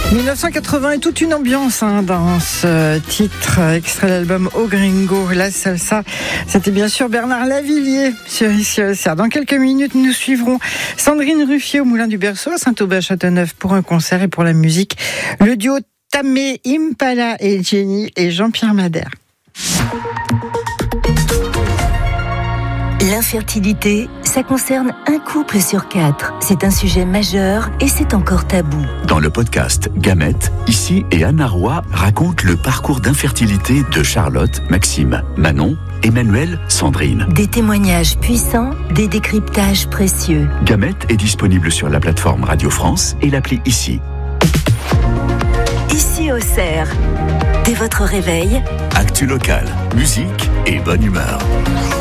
1980 et toute une ambiance dans ce titre, extrait de l'album Au Gringo, la salsa. C'était bien sûr Bernard Lavilliers sur Ici Auxerre. Dans quelques minutes, nous suivrons Sandrine Ruffier au Moulin du Berceau à Saint-Aubin-Châteauneuf pour un concert et pour la musique. Le duo Tamé Impala et Jenny et Jean-Pierre Madère. L'infertilité, ça concerne un couple sur 4. C'est un sujet majeur et c'est encore tabou. Dans le podcast Gamètes, Ici et Anna Roy racontent le parcours d'infertilité de Charlotte, Maxime, Manon, Emmanuel, Sandrine. Des témoignages puissants, des décryptages précieux. Gamètes est disponible sur la plateforme Radio France et l'appli Ici. Ici Auxerre. Dès votre réveil, Actu locale, musique et bonne humeur.